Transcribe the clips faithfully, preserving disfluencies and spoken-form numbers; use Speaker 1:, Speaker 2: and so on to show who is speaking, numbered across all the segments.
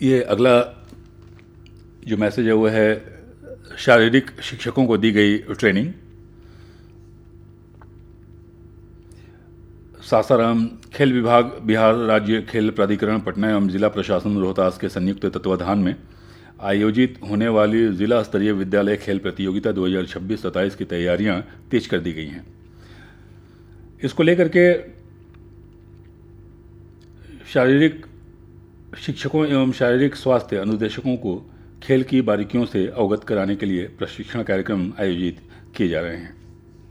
Speaker 1: ये अगला जो मैसेज है वो है शारीरिक शिक्षकों को दी गई ट्रेनिंग। सासाराम खेल विभाग, बिहार राज्य खेल प्राधिकरण पटना एवं जिला प्रशासन रोहतास के संयुक्त तत्वाधान में आयोजित होने वाली जिला स्तरीय विद्यालय खेल प्रतियोगिता दो हज़ार छब्बीस सत्ताईस की तैयारियां तेज कर दी गई हैं। इसको लेकर के शारीरिक शिक्षकों एवं शारीरिक स्वास्थ्य अनुदेशकों को खेल की बारीकियों से अवगत कराने के लिए प्रशिक्षण कार्यक्रम आयोजित किए जा रहे हैं।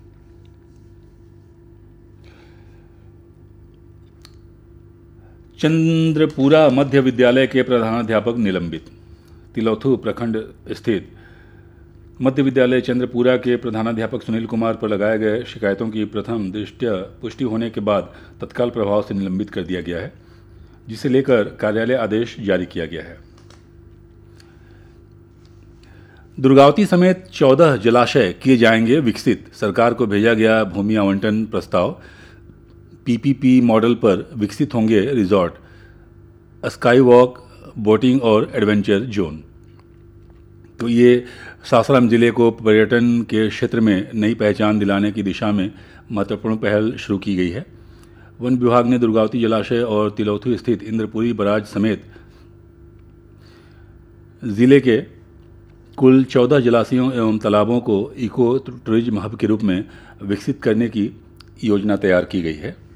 Speaker 1: चंद्रपुरा मध्य विद्यालय के प्रधानाध्यापक निलंबित। तिलौथू प्रखंड स्थित मध्य विद्यालय चंद्रपुरा के प्रधानाध्यापक सुनील कुमार पर लगाए गए शिकायतों की प्रथम दृष्टया पुष्टि होने के बाद तत्काल प्रभाव से निलंबित कर दिया गया है, जिसे लेकर कार्यालय आदेश जारी किया गया है। दुर्गावती समेत चौदह जलाशय किए जाएंगे विकसित। सरकार को भेजा गया भूमि आवंटन प्रस्ताव। पीपीपी मॉडल पर विकसित होंगे रिजॉर्ट, स्काई वॉक, बोटिंग और एडवेंचर जोन। तो ये सासाराम जिले को पर्यटन के क्षेत्र में नई पहचान दिलाने की दिशा में महत्वपूर्ण पहल शुरू की गई है। वन विभाग ने दुर्गावती जलाशय और तिलौथू स्थित इंद्रपुरी बराज समेत जिले के कुल चौदह जलाशयों एवं तालाबों को इको टूरिज्म हब के रूप में विकसित करने की योजना तैयार की गई है।